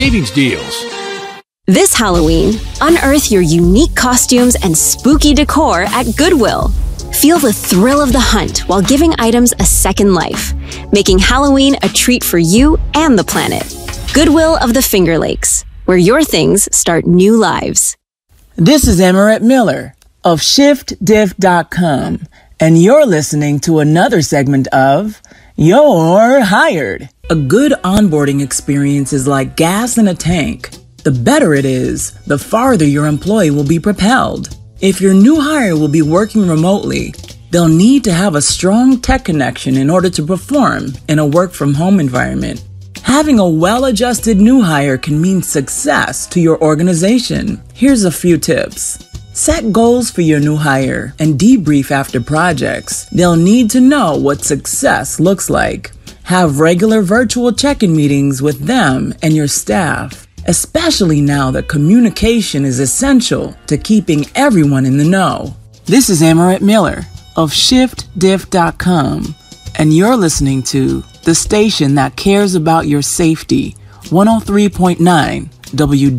savings deals. This Halloween, unearth your unique costumes and spooky decor at Goodwill. Feel the thrill of the hunt while giving items a second life, making Halloween a treat for you and the planet. Goodwill of the Finger Lakes, where your things start new lives. This is Amaret Miller of ShiftDiff.com, and you're listening to another segment of You're Hired. A good onboarding experience is like gas in a tank. The better it is, the farther your employee will be propelled. If your new hire will be working remotely, they'll need to have a strong tech connection in order to perform in a work-from-home environment. Having a well-adjusted new hire can mean success to your organization. Here's a few tips. Set goals for your new hire and debrief after projects. They'll need to know what success looks like. Have regular virtual check-in meetings with them and your staff, especially now that communication is essential to keeping everyone in the know. This is Amaret Miller of ShiftDiff.com, and you're listening to the station that cares about your safety, 103.9 WD.